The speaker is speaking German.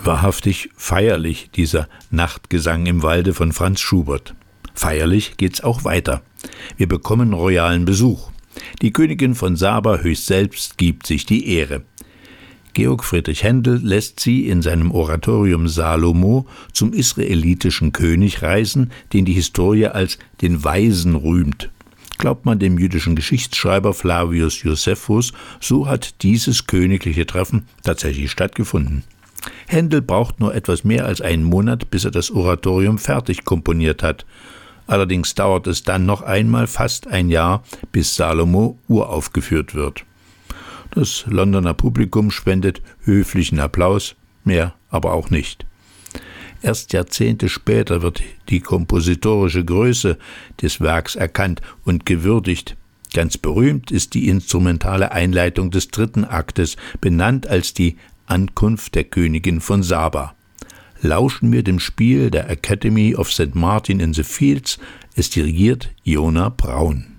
Wahrhaftig feierlich, dieser Nachtgesang im Walde von Franz Schubert. Feierlich geht's auch weiter. Wir bekommen royalen Besuch. Die Königin von Saba höchst selbst gibt sich die Ehre. Georg Friedrich Händel lässt sie in seinem Oratorium Salomo zum israelitischen König reisen, den die Historie als den Weisen rühmt. Glaubt man dem jüdischen Geschichtsschreiber Flavius Josephus, so hat dieses königliche Treffen tatsächlich stattgefunden. Händel braucht nur etwas mehr als einen Monat, bis er das Oratorium fertig komponiert hat. Allerdings dauert es dann noch einmal fast ein Jahr, bis Salomo uraufgeführt wird. Das Londoner Publikum spendet höflichen Applaus, mehr aber auch nicht. Erst Jahrzehnte später wird die kompositorische Größe des Werks erkannt und gewürdigt. Ganz berühmt ist die instrumentale Einleitung des 3. Aktes, benannt als die Ankunft der Königin von Saba. Lauschen wir dem Spiel der Academy of St. Martin in the Fields, es dirigiert Jona Braun.